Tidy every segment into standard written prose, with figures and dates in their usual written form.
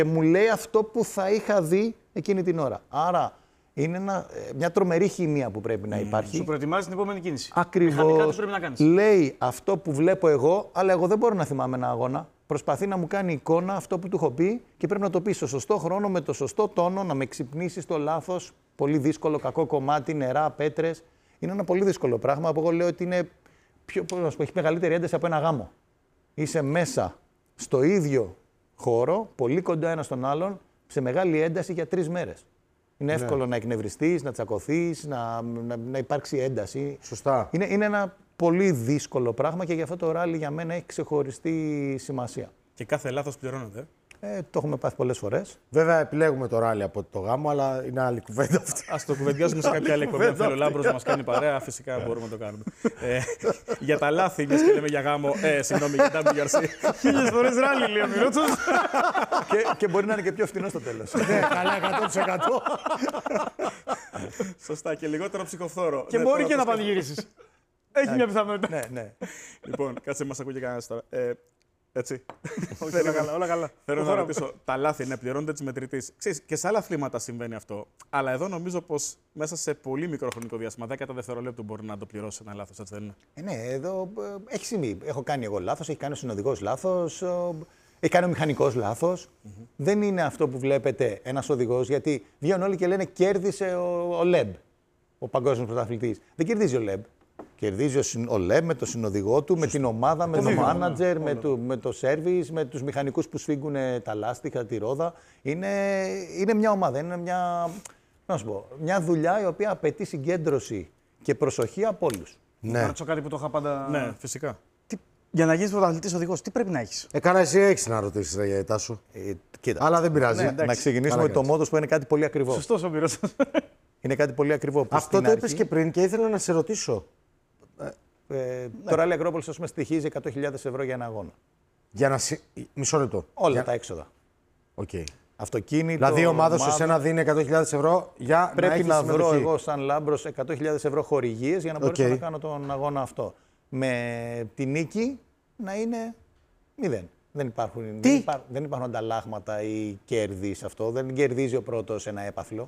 Και μου λέει αυτό που θα είχα δει εκείνη την ώρα. Άρα είναι μια τρομερή χημεία που πρέπει να υπάρχει. Σου προετοιμάζει την επόμενη κίνηση. Ακριβώς. Πρέπει να κάνεις. Λέει αυτό που βλέπω εγώ, αλλά εγώ δεν μπορώ να θυμάμαι ένα αγώνα. Προσπαθεί να μου κάνει εικόνα αυτό που του έχω πει και πρέπει να το πει στο σωστό χρόνο, με το σωστό τόνο, να με ξυπνήσει στο λάθος. Πολύ δύσκολο, κακό κομμάτι, νερά, πέτρες. Είναι ένα πολύ δύσκολο πράγμα που εγώ λέω ότι είναι έχει μεγαλύτερη ένταση από ένα γάμο. Είσαι μέσα στο ίδιο χώρο, πολύ κοντά ένα στον άλλον, σε μεγάλη ένταση για 3 μέρες. Είναι εύκολο να εκνευριστείς, να τσακωθείς, να υπάρξει ένταση. Σωστά. Είναι ένα πολύ δύσκολο πράγμα και γι' αυτό το ράλι για μένα έχει ξεχωριστή σημασία. Και κάθε λάθος πληρώνεται. Το έχουμε πάθει πολλές φορές. Βέβαια, επιλέγουμε το ράλι από το γάμο, αλλά είναι άλλη κουβέντα αυτή. Ας το κουβεντιάσουμε σε κάποια άλλη εκπομπή. Αν θέλει ο Λάμπρος να μας κάνει παρέα, φυσικά μπορούμε να το κάνουμε. Για τα λάθη, μιας και λέμε για γάμο, συγγνώμη, για WRC. 1000 φορές ράλι, λέει ο Μυρότσος. Και μπορεί να είναι και πιο φθηνό στο τέλος. Ναι, καλά, 100%. Σωστά, και λιγότερο ψυχοφθόρο. Και μπορεί και να πανηγυρίσεις. Έχει μια πιθανότητα. Ναι. Λοιπόν, κάτσε, μας ακούει και κανένας τώρα. Έτσι. Όλα καλά. Θέλω να ρωτήσω, τα λάθη πληρώνονται τη μετρητή. Και σε άλλα αθλήματα συμβαίνει αυτό. Αλλά εδώ νομίζω πως μέσα σε πολύ μικρό χρονικό διάστημα, 10 δευτερολέπτου, μπορεί να το πληρώσει ένα λάθος, έτσι δεν είναι? Ναι, εδώ έχει σημεί. Έχω κάνει εγώ λάθος, έχει κάνει ο συνοδηγός λάθος, έχει κάνει ο μηχανικός λάθος. Δεν είναι αυτό που βλέπετε ένας οδηγός, γιατί βγαίνουν όλοι και λένε κέρδισε ο Λεμπ, ο παγκόσμιος πρωταθλητής. Δεν κερδίζει ο Λεμπ. Κερδίζει ο Λεμπ με τον συνοδηγό του, με την ομάδα, με τον μάνατζερ, με το σέρβις, με τους μηχανικούς που σφίγγουν τα λάστιχα, τη ρόδα. Είναι μια ομάδα, είναι μια δουλειά η οποία απαιτεί συγκέντρωση και προσοχή από όλους. Να ρωτήσω κάτι που το είχα πάντα. Ναι, φυσικά. Για να γίνεις πρωταθλητής οδηγός, τι πρέπει να έχεις? Καλά, εσύ έχεις να ρωτήσεις, ρε Τάσο. Αλλά δεν πειράζει. Να ξεκινήσουμε με το μότος που είναι κάτι πολύ ακριβό. Σωστός ο Μυρότσος. Είναι κάτι πολύ ακριβό. Αυτό το είπες και πριν και ήθελα να σε ρωτήσω. Το Ράλι Ακρόπολης, ας πούμε, στοιχίζει 100.000 ευρώ για ένα αγώνα. Για να. Μισό λεπτό. Όλα τα έξοδα. Okay. Αυτοκίνητο. Δηλαδή η ομάδα σου εσένα δίνει 100.000 ευρώ για πρέπει να βρω εγώ, σαν Λάμπρος, 100.000 ευρώ χορηγίες για να μπορέσω να κάνω τον αγώνα αυτό. Με τη νίκη να είναι 0. Δεν υπάρχουν ανταλλάγματα ή κέρδη σε αυτό. Δεν κερδίζει ο πρώτος ένα έπαθλο.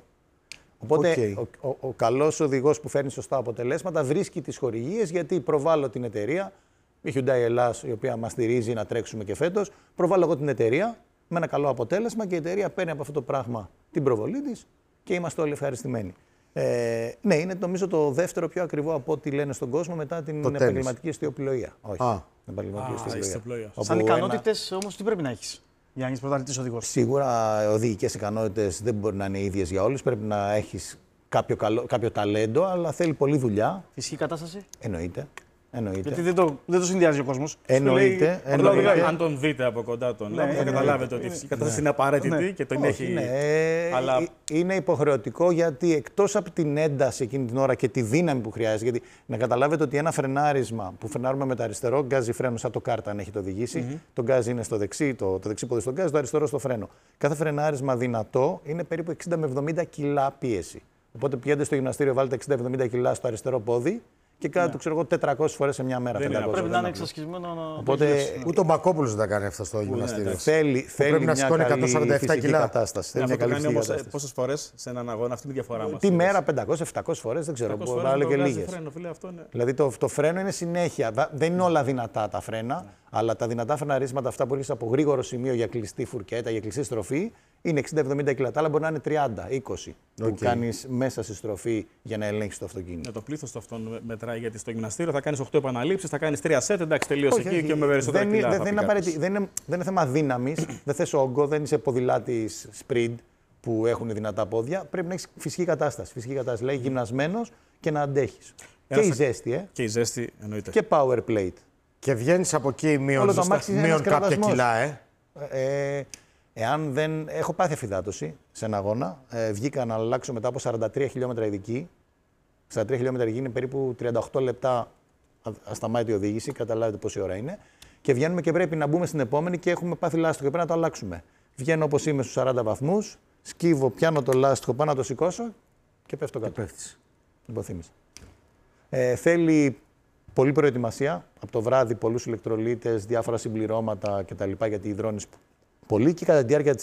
Οπότε ο καλός οδηγός που φέρνει σωστά αποτελέσματα βρίσκει τις χορηγίες, γιατί προβάλλω την εταιρεία, η Hyundai Ελλάς, η οποία μας στηρίζει να τρέξουμε και φέτος, προβάλλω εγώ την εταιρεία με ένα καλό αποτέλεσμα και η εταιρεία παίρνει από αυτό το πράγμα την προβολή της και είμαστε όλοι ευχαριστημένοι. Ναι, είναι νομίζω το δεύτερο πιο ακριβό από ό,τι λένε στον κόσμο μετά την επαγγελματική αστιοπλοεία. Όχι. Την επαγγελματική αστιοπλοεία. Σαν ικανότητες όμως, τι πρέπει να έχεις για να γίνεις πρωταθλητής οδηγός? Σίγουρα οδηγικές ικανότητες δεν μπορεί να είναι ίδιες για όλους. Πρέπει να έχεις κάποιο ταλέντο, αλλά θέλει πολλή δουλειά. Φυσική κατάσταση. Εννοείται. Γιατί δεν το συνδυάζει ο κόσμος. Εννοείται. Αν τον δείτε από κοντά τον Λάμπρο, θα καταλάβετε ότι η φυσική κατάσταση είναι απαραίτητη και τον έχει. Αλλά είναι υποχρεωτικό, γιατί εκτός από την ένταση εκείνη την ώρα και τη δύναμη που χρειάζεται. Γιατί να καταλάβετε ότι ένα φρενάρισμα που φρενάρουμε με το αριστερό, γκάζι φρένο σαν το κάρτα, αν έχετε οδηγήσει. Το γκάζι είναι στο δεξί, το δεξί πόδι στο γκάζι, το αριστερό στο φρένο. Κάθε φρενάρισμα δυνατό είναι περίπου 60 με 70 κιλά πίεση. Οπότε πηγαίνετε στο γυμναστήριο, βάλετε 60-70 κιλά στο αριστερό πόδι και κάνετε το ξέρω εγώ 400 φορές σε μια μέρα. Πρέπει να είναι εξασκισμένο να. Οπότε ούτε ο Μπακόπουλος δεν τα κάνει αυτά στο γυμναστήριο. Θέλει πρέπει να σηκώνει 147 κιλά κατάσταση. Θέλει μια καλή φυσική κατάσταση. Πόσες φορές σε έναν αγώνα, αυτή είναι η διαφορά μας? Τη μέρα 500-700 φορές, δεν ξέρω. Μπορεί να είναι και λίγες. Δηλαδή το φρένο είναι συνέχεια. Δεν είναι όλα δυνατά τα φρένα, αλλά τα δυνατά φρεναρίσματα, αυτά που έχεις από γρήγορο σημείο για κλειστή φουρκέτα, για κλειστή στροφή, είναι 60-70 κιλά. Τα άλλα μπορεί να είναι 30-20 που κάνεις μέσα στη στροφή για να ελέγξεις το αυτοκίνητο. Το πλήθος του αυτόν μετράει, γιατί στο γυμναστήριο θα κάνεις 8 επαναλήψεις, θα κάνεις 3 σετ, εντάξει, τελείωσε εκεί και με περισσότερα κιλά. Δεν είναι θέμα δύναμης, δεν θες όγκο, δεν είσαι ποδηλάτης sprint που έχουν δυνατά πόδια. Πρέπει να έχεις φυσική κατάσταση. Φυσική κατάσταση, δηλαδή γυμνασμένος και να αντέχεις. Και η ζέστη, Και η ζέστη εννοείται. Και power plate. Και βγαίνεις από εκεί μείον κάποια κιλά, Εάν δεν. Έχω πάθει αφυδάτωση σε ένα αγώνα. Βγήκα να αλλάξω μετά από 43 χιλιόμετρα ειδική. 43 χιλιόμετρα ειδική είναι περίπου 38 λεπτά ασταμάτητη οδήγηση. Καταλάβετε πόση ώρα είναι. Και βγαίνουμε και πρέπει να μπούμε στην επόμενη και έχουμε πάθει λάστιχο και πρέπει να το αλλάξουμε. Βγαίνω όπως είμαι στους 40 βαθμούς, σκύβω, πιάνω το λάστιχο, πάω να το σηκώσω και πέφτω κάτω. Υποθύμησα. Θέλει πολλή προετοιμασία. Από το βράδυ πολλούς ηλεκτρολίτες, διάφορα συμπληρώματα κτλ. Γιατί υδρώνεις πολύ και κατά τη διάρκεια της